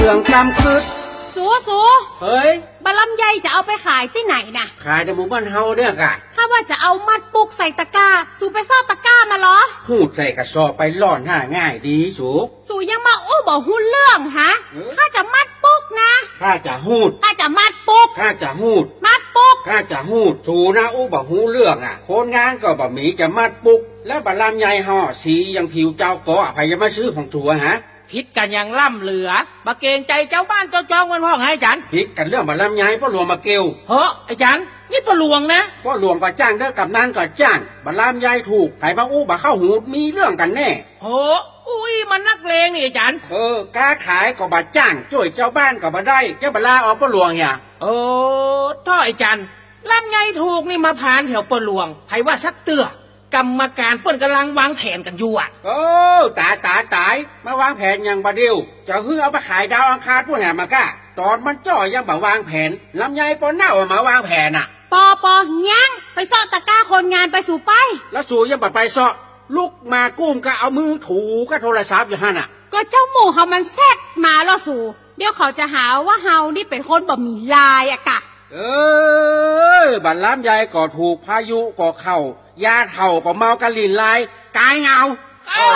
เรื่องกำคืดสูเฮ้ยบะลำไยจะเอาไปขายที่ไหนนะขายในหมู่บ้านเฮาเนี่ยกะข้าว่าจะเอามัดปุกใส่ตะกร้าสูไปซ่อนตะกร้ามาเหรอหูดใส่กระสอบไปล่อนห่าง่ายดีสูยังมาอู้บอกหุ้นเรื่องฮะข้าจะมัดปุกนะข้าจะหูดข้าจะมัดปุกข้าจะหูดมัดปุกข้าจะหูดสูนะอู้บอกหูเรื่องอ่ะคนงานก็บะหมี่จะมัดปุกแล้วบะลำไยห่อสียังผิวเจ้าก็อภัยมาซื้อของจัวฮะพิษกันอย่างล่ำเหลือบะเกงใจเจ้าบ้านเจ้าจองมันพ่อให้จันพิษกันเรื่องบะลำไยพ่อหลวงมาเกลเฮ้อไอ้จันนี่พ่อหลวงนะพ่อหลวงก็จ้างเด้อกับนั้นก็จ้างบะลำไยถูกไผ่มาอู้บะเข้าหูมีเรื่องกันแน่โอ้อุ้ยมันนักเลงนี่ไอ้จันค้าขายก็บะจ้างช่วยเจ้าบ้านก็บะได้แกบะลาออกพ่อหลวงเนี่ยท่อไอ้จันลำไยถูกนี่มาผ่านแถวพ่อหลวงไผ่ว่าสักเตือกรรมการเปิ้นกำลังวางแผนกันอยู่อ่ะตายมาวางแผนอย่างบะเดียวจะเอาไปขายดาวอังคารพวกไหนมาก้าตอนมันจ่อยังบ่วางแผนลำไยปอนเน่ามาวางแผนอ่ะปอยังไปซ่อนตะกร้าคนงานไปสู่ไปแล้วสู่ยังบ่ไปซ่อลุกมากุ้มก็เอามือถูก็โทรศัพท์อยู่หั่นอ่ะก็เจ้าหมู่เขามันแซดมาล่อสู่เดี๋ยวเขาจะหาว่าเฮานี่เป็นคนบ่มีลายอะกะบัดลำไยก็ถูกพายุก็เข้ายาเถ่าก็เมากะลินลายกายเงา